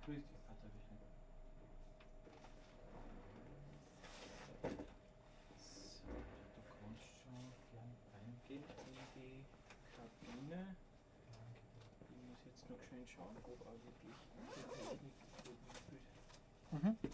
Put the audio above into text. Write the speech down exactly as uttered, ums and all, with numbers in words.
Grüß dich, Katharina. So, du kannst schon gern reingehen in die Kabine. Ich muss jetzt noch schön schauen, ob auch wirklich die Technik gut mitspielt. Mhm.